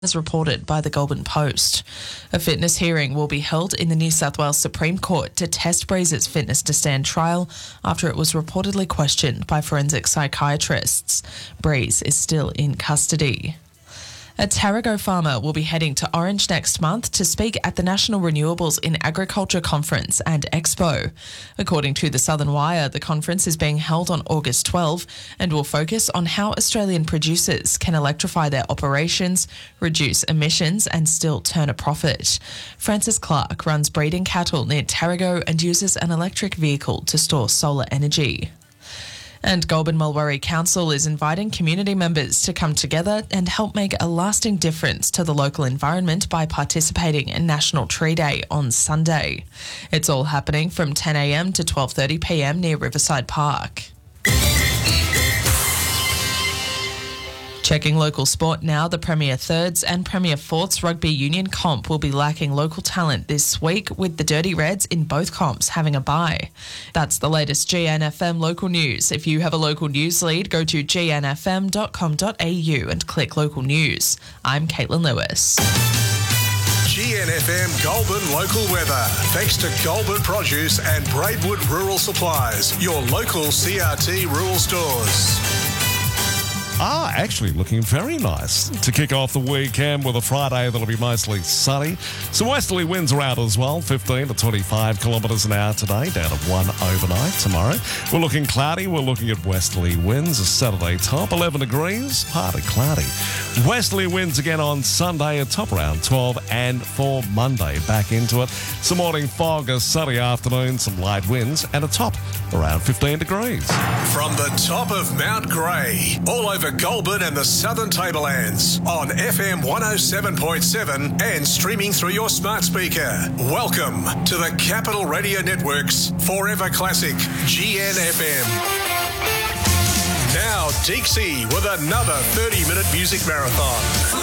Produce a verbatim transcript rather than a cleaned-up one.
as reported by the Goulburn Post. A fitness hearing will be held in the New South Wales Supreme Court to test Breeze's fitness to stand trial after it was reportedly questioned by forensic psychiatrists. Breeze is still in custody. A Tarago farmer will be heading to Orange next month to speak at the National Renewables in Agriculture Conference and Expo. According to the Southern Wire, the conference is being held on August twelfth and will focus on how Australian producers can electrify their operations, reduce emissions and still turn a profit. Francis Clark runs breeding cattle near Tarago and uses an electric vehicle to store solar energy. And Goulburn Mulberry Council is inviting community members to come together and help make a lasting difference to the local environment by participating in National Tree Day on Sunday. It's all happening from ten a m to twelve thirty p m near Riverside Park. Checking local sport now, the Premier Thirds and Premier Fourths Rugby Union comp will be lacking local talent this week, with the Dirty Reds in both comps having a bye. That's the latest G N F M local news. If you have a local news lead, go to g n f m dot com dot a u and click local news. I'm Caitlin Lewis. G N F M Goulburn local weather. Thanks to Goulburn Produce and Braidwood Rural Supplies, your local C R T rural stores. Ah, actually looking very nice to kick off the weekend with a Friday that'll be mostly sunny. Some westerly winds around as well, fifteen to twenty-five kilometres an hour today, down to one overnight tomorrow. We're looking cloudy, we're looking at westerly winds, a Saturday top, eleven degrees, partly cloudy. Westerly winds again on Sunday, a top around twelve, and for Monday, back into it. Some morning fog, a sunny afternoon, some light winds, and a top around fifteen degrees. From the top of Mount Grey, all over Goulburn and the Southern Tablelands, on F M one oh seven point seven and streaming through your smart speaker. Welcome to the Capital Radio Network's Forever Classic G N F M. Now Deeksy with another thirty minute music marathon.